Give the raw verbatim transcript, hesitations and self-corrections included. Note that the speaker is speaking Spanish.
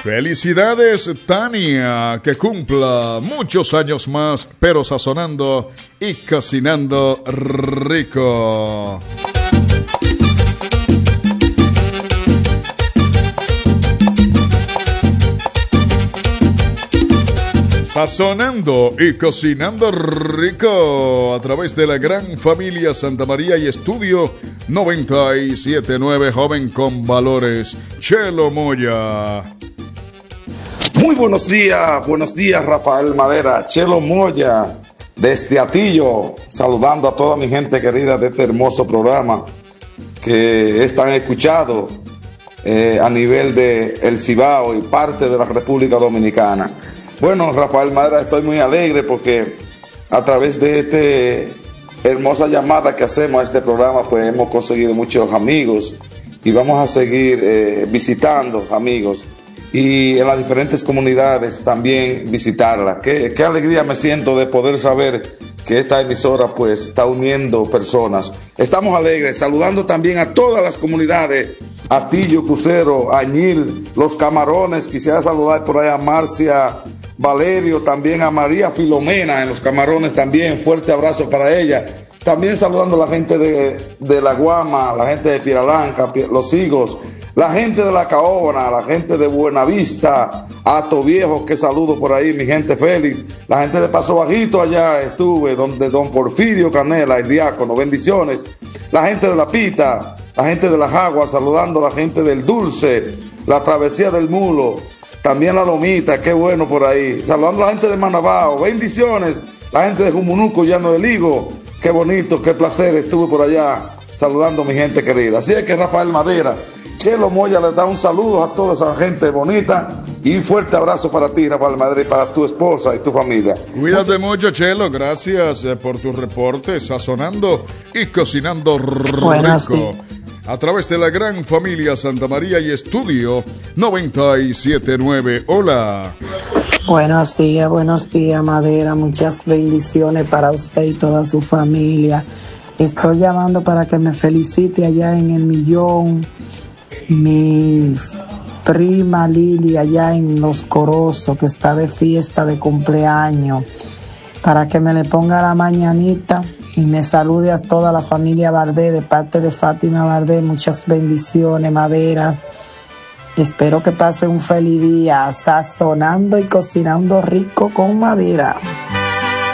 Felicidades, Tania, que cumpla muchos años más, pero sazonando y cocinando rico. Sazonando y cocinando rico a través de la gran familia Santa María y Estudio noventa y siete punto nueve, joven con valores, Chelo Moya. Muy buenos días, buenos días Rafael Madera, Chelo Moya, desde Atillo, saludando a toda mi gente querida de este hermoso programa que están escuchados eh, a nivel de El Cibao y parte de la República Dominicana. Bueno, Rafael Madera, estoy muy alegre porque a través de esta hermosa llamada que hacemos a este programa, pues hemos conseguido muchos amigos y vamos a seguir eh, visitando amigos y en las diferentes comunidades también visitarlas. Qué, qué alegría me siento de poder saber que esta emisora pues está uniendo personas. Estamos alegres, saludando también a todas las comunidades, Atillo, Crucero, Añil, Los Camarones. Quisiera saludar por ahí a Marcia Valerio, también a María Filomena en Los Camarones también, fuerte abrazo para ella. También saludando a la gente de, de La Guama, la gente de Piralanca, Los Higos, la gente de La Caobana, la gente de Buenavista, Ato Viejo, que saludo por ahí, mi gente Félix, la gente de Paso Bajito, allá estuve, donde don Porfirio Canela, el diácono, bendiciones, la gente de La Pita, la gente de Las Aguas, saludando a la gente del Dulce, la Travesía del Mulo, también la Lomita, qué bueno por ahí, saludando a la gente de Manabao, bendiciones, la gente de Jumunuco, Llano del Higo, qué bonito, qué placer, estuve por allá saludando a mi gente querida. Así es que Rafael Madera, Chelo Moya les da un saludo a toda esa gente bonita y un fuerte abrazo para ti, Rafael Madera, y para tu esposa y tu familia. Cuídate mucho, Chelo, gracias eh, por tu reporte, sazonando y cocinando Buenas, rico. sí. A través de la gran familia Santa María y Estudio noventa y siete punto nueve. Hola. Buenos días, buenos días, Madera. Muchas bendiciones para usted y toda su familia. Estoy llamando para que me felicite allá en el Millón, mi prima Lili allá en Los Corozos, que está de fiesta de cumpleaños, para que me le ponga la mañanita y me salude a toda la familia Bardé de parte de Fátima Bardé. Muchas bendiciones, Maderas. Espero que pase un feliz día sazonando y cocinando rico con Madera.